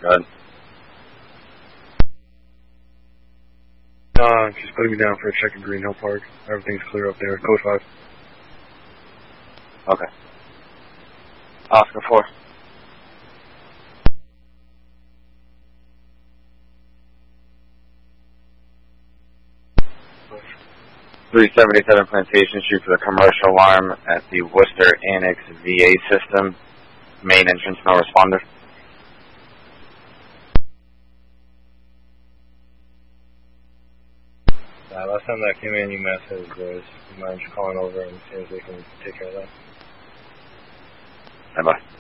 Good. Just putting me down for a check in Green Hill Park. Everything's clear up there. Code 5. Okay. Oscar 4. Push. 377 Plantation Street for the commercial alarm at the Worcester Annex VA system. Main entrance, no responder. Last time that came in, UMass has boys. You mind just calling over and seeing if they can take care of that? Bye-bye.